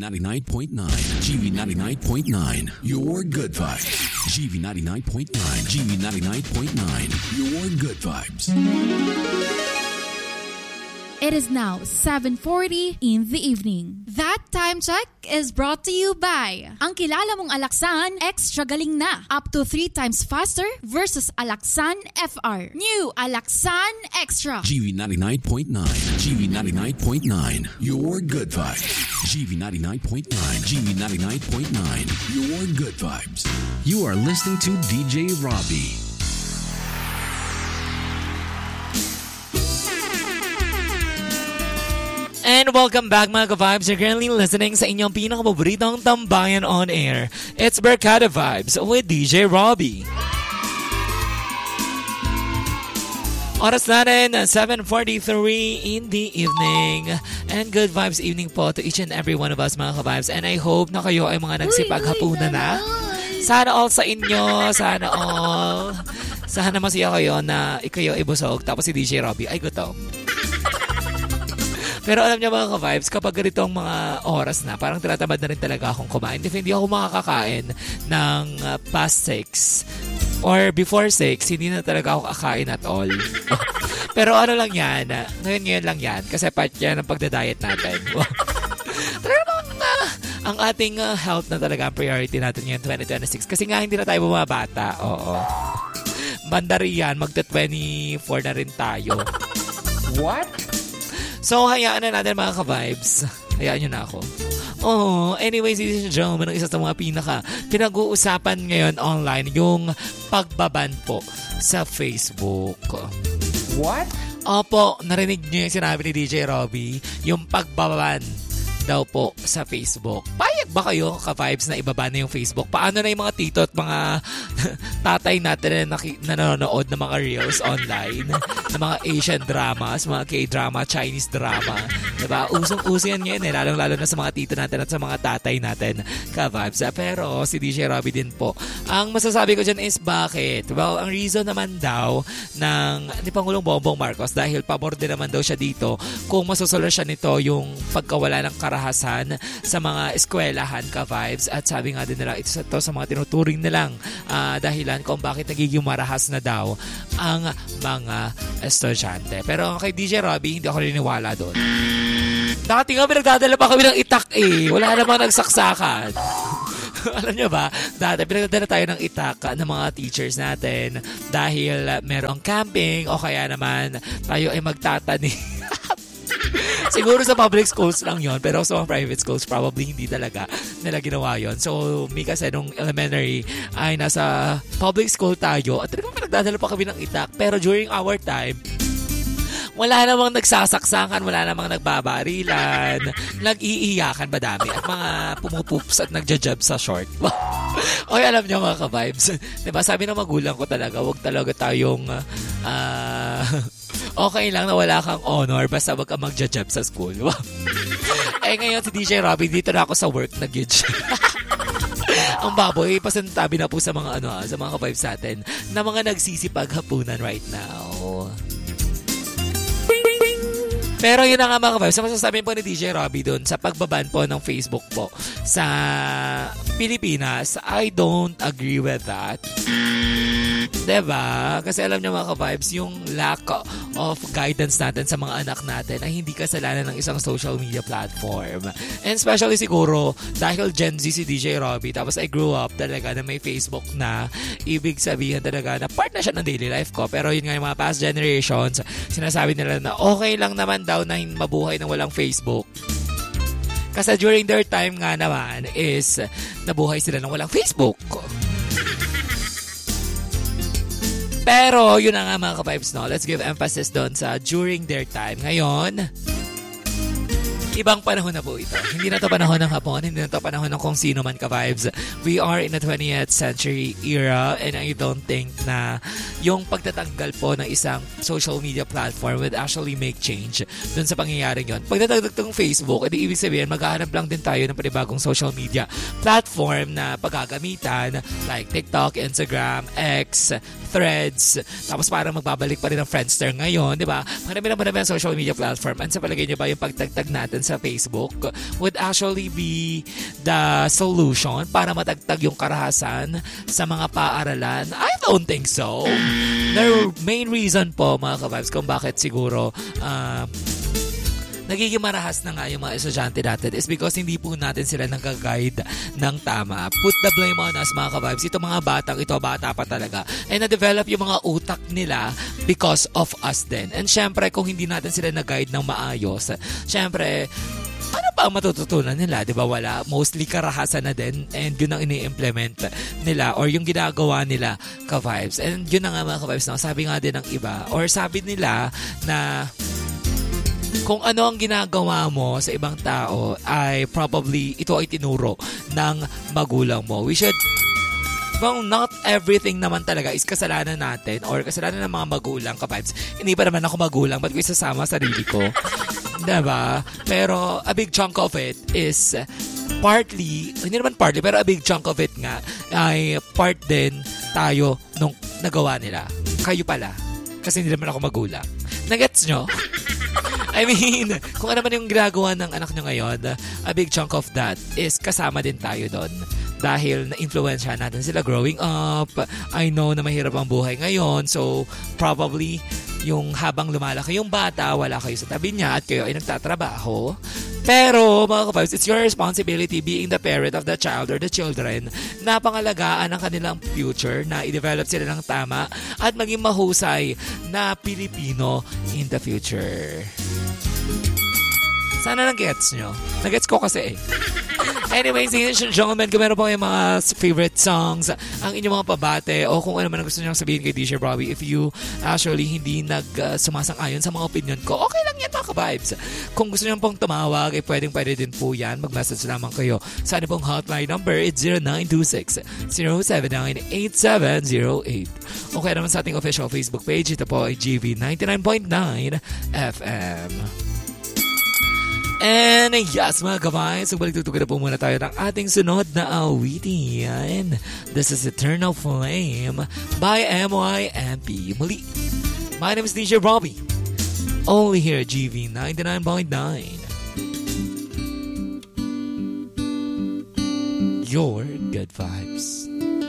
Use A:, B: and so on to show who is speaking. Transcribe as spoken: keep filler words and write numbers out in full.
A: ninety-nine point nine. G V ninety-nine point nine. Your good vibes. G V ninety-nine point nine. G V ninety-nine point nine. Your good vibes.
B: It is now seven forty in the evening. That time check is brought to you by ang kilala mong Alaxan extra galing na. Up to three times faster versus Alaxan F R. New Alaxan Extra.
A: G V ninety-nine point nine. G V ninety-nine point nine. Your good vibes. G V ninety-nine point nine. G V ninety-nine point nine. Your good vibes. You are listening to D J Robbie.
C: And welcome back mga ka-vibes. You're currently listening sa inyong pinakapaboritong tambayan on air. It's Barkada Vibes with D J Robbie. Oras natin, seven forty-three in the evening. And good vibes evening po to each and every one of us mga ka-vibes. And I hope na kayo ay mga nagsipaghapunan na. Sana all sa inyo. Sana all. Sana masaya kayo na ikayo ay busog. Tapos si D J Robbie ay gutom. Pero alam niyo mga ka-vibes, kapag ganitong mga oras na, parang tinatamad na rin talaga akong kumain. If hindi ako makakakain ng uh, past six or before six, hindi na talaga ako kakain at all. Pero ano lang yan, ngayon-ngayon lang yan, kasi part yan ng pagda-diet natin. Talagang uh, ang ating uh, health na talaga ang priority natin ngayon twenty twenty-six. Kasi nga hindi na tayo bumabata. Oo. Banda rin yan, magta-twenty-four na rin tayo.
D: What?
C: So, hayaan na natin mga ka-vibes. Hayaan nyo na ako. Oh, anyways, ladies and gentlemen, ang isa sa mga pinaka pinag-uusapan ngayon online, yung pagbaban po sa Facebook.
D: What?
C: Opo, narinig nyo yung sinabi ni D J Robbie, yung pagbaban daw po sa Facebook. Payag ba kayo ka-vibes na ibaba na yung Facebook? Paano na yung mga tito at mga tatay natin na naki- nanonood ng mga reels online, ng mga Asian dramas, mga K-drama, Chinese drama. Diba? Usong-uso yan ngayon eh, lalong-lalo na sa mga tito natin at sa mga tatay natin ka-vibes. Pero si D J Robbie din po. Ang masasabi ko dyan is bakit? Well, ang reason naman daw ng ni Pangulong Bongbong Marcos dahil pabor din naman daw siya dito kung masosolusyon nito yung pagkawala ng karahasan sa mga eskwelahan ka-vibes at sabi nga din nila ito sa, to sa mga tinuturing nilang uh, dahilan kung bakit nagiging marahas na daw ang mga estudyante. Pero kay D J Robbie, hindi ako naniniwala doon. Dati nga pinagdadala pa kami ng itak eh. Wala namang nagsaksakan. Alam nyo ba, dati pinagdadala tayo ng itak ng mga teachers natin dahil merong camping o kaya naman tayo ay magtatanim. Siguro sa public schools lang yon, pero sa mga private schools probably hindi talaga nila ginawa yon. So, may kasi nung elementary ay nasa public school tayo at talagang pinagdadala pa kami ng itak. Pero during our time, wala namang nagsasaksakan, wala namang nagbabarilan, nag-iiyakan ba dami at mga pumupups at nagja-jab sa short. Oy, alam niyo mga ka-vibes, diba sabi ng magulang ko talaga, wag talaga tayong uh, okay lang na wala kang honor basta wag kang magja-jab sa school. Eh ngayon si D J Robbie, dito na ako sa work nag-gig. Ang baboy, pasantabi na po sa mga ano, sa mga ka-vibes natin na mga nagsisipaghapunan right now. Pero yun na nga mga ka-vibes, masasabi po ni D J Robbie doon sa pagbaban po ng Facebook po sa Pilipinas, I don't agree with that. Diba? Kasi alam niyo mga ka-vibes, yung lack of guidance natin sa mga anak natin ay hindi kasalanan ng isang social media platform. And especially siguro, dahil Gen Z si D J Robbie, tapos I grew up talaga na may Facebook na, ibig sabihin talaga na part na siya ng daily life ko. Pero yun nga yung mga past generations, sinasabi nila na okay lang naman daw na mabuhay ng walang Facebook. Kasi during their time nga naman is nabuhay sila ng walang Facebook. Pero yun na nga mga ka-vibes, no? Let's give emphasis doon sa during their time. Ngayon, ibang panahon na po ito. Hindi na to panahon ng hapon, hindi na to panahon ng kung sino man ka-vibes. We are in the twentieth century era and I don't think na yung pagtatanggal po ng isang social media platform would actually make change dun sa pangyayaring yun. Pagtatanggal ng Facebook, edi ibig sabihin, maghahanap lang din tayo ng panibagong social media platform na paggagamitan like TikTok, Instagram, X, Threads, tapos parang magbabalik pa rin ang Friendster ngayon, di ba? Marami na marami ang social media platform. Ano sa palagay niyo ba yung pagtagtag natin natin sa Facebook would actually be the solution para matagtag yung karahasan sa mga paaralan? I don't think so. The main reason po, mga ka-vibes, kung bakit siguro uh, nagiging marahas na nga yung mga estudyante natin is because hindi po natin sila nag-guide ng tama. Put the blame on us, mga ka-vibes. Ito mga batang, ito bata pa talaga. And na-develop yung mga utak nila because of us din. And syempre, kung hindi natin sila nag-guide ng maayos, syempre, ano pa ang matututunan nila? Di ba wala? Mostly karahasan na din and yun ang ini-implement nila or yung ginagawa nila ka-vibes. And yun na nga mga ka-vibes. No? Sabi nga din ng iba or sabi nila na kung ano ang ginagawa mo sa ibang tao ay probably ito ay tinuro ng magulang mo. We should, well, not everything naman talaga is kasalanan natin or kasalanan ng mga magulang ka-vibes. Hindi pa naman ako magulang, ba't ko isasama sarili ko? Diba? Pero a big chunk of it is partly, hindi naman partly, pero a big chunk of it nga ay part din tayo nung nagawa nila. Kayo pala. Kasi hindi naman ako magulang. Nagets nyo? I mean, kung ano man yung ginagawa ng anak nyo ngayon, a big chunk of that is kasama din tayo doon. Dahil na-influensya natin sila growing up. I know na mahirap ang buhay ngayon. So, probably, yung habang lumalaki yung bata, wala kayo sa tabi niya at kayo ay nagtatrabaho. Pero, mga kapatid, it's your responsibility being the parent of the child or the children na pangalagaan ang kanilang future, na i-develop sila ng tama at maging mahusay na Pilipino in the future. Sana nag-gets nyo. Nag-gets ko kasi eh. Anyways, ladies and gentlemen, kung meron po kayong mga favorite songs, ang inyong mga pabate, o kung ano man ang gusto nyo sabihin kay D J Robbie, if you actually hindi nag-sumasang-ayon sa mga opinion ko, okay lang yan mga ka-vibes. Kung gusto nyo pong tumawag, eh pwedeng pwede din po yan. Mag-message lamang kayo sa ano pong hotline number. It's zero nine two six, zero seven nine, eight seven zero eight. Okay naman sa ating official Facebook page. Ito po ay G V ninety-nine point nine F M. And yes, mga kabay, so balik tutugan na po muna tayo ng ating sunod na awitin. This is Eternal Flame by M Y M P. Muli, my name is D J Robbie. Only here at G V ninety-nine point nine. Your good vibes.